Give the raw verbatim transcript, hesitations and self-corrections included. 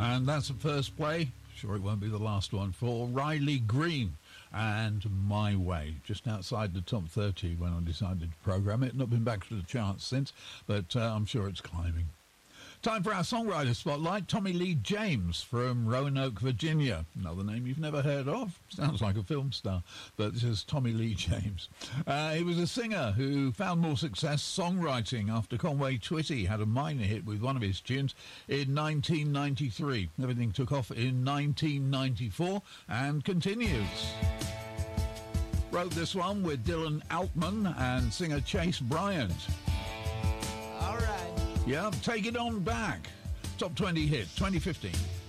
And that's the first play. Sure it won't be the last one for Riley Green and My Way, just outside the top thirty when I decided to programme it. Not been back to the charts since, but uh, I'm sure it's climbing. Time for our songwriter spotlight. Tommy Lee James from Roanoke, Virginia. Another name you've never heard of. Sounds like a film star, but this is Tommy Lee James. Uh, he was a singer who found more success songwriting after Conway Twitty had a minor hit with one of his tunes in nineteen ninety-three. Everything took off in nineteen ninety-four and continues. Wrote this one with Dylan Altman and singer Chase Bryant. All right. Yeah, Take It On Back. Top twenty hit, twenty fifteen.